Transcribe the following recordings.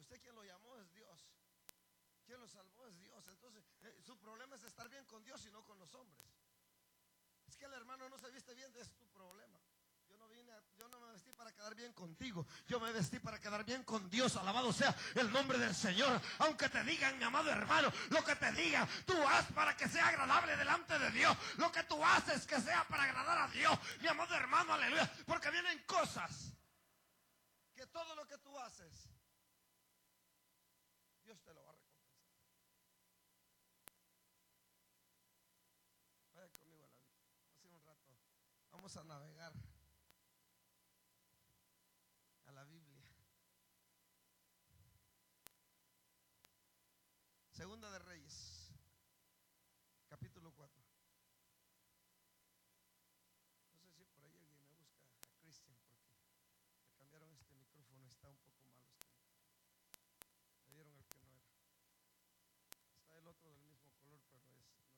usted quien lo llamó es Dios. Quien lo salvó es Dios. Entonces, su problema es estar bien con Dios y no con los hombres. Es que el hermano no se viste bien, es tu problema. Yo no me vestí para quedar bien contigo. Yo me vestí para quedar bien con Dios. Alabado sea el nombre del Señor. Aunque te digan, mi amado hermano, lo que te digan, tú haz para que sea agradable delante de Dios. Lo que tú haces que sea para agradar a Dios, mi amado hermano, aleluya. Porque vienen cosas que todo lo que tú haces, Dios te lo va a recompensar. Vaya conmigo a la Biblia. Hace un rato vamos a navegar a la Biblia. Segunda de Reyes, capítulo 4. No sé si por ahí alguien me busca a Cristian, porque me cambiaron este micrófono, está un poco malo este micrófono. Me dieron el que no era. Está el otro del mismo color, pero no es el.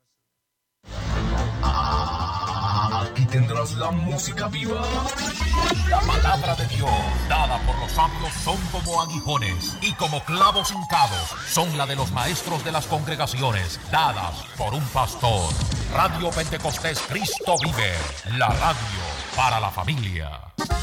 Aquí tendrás la música viva. La palabra de Dios, dada por los sabios, son como aguijones y como clavos hincados. Son la de los maestros de las congregaciones, dadas por un pastor. Radio Pentecostés Cristo Vive, la radio para la familia.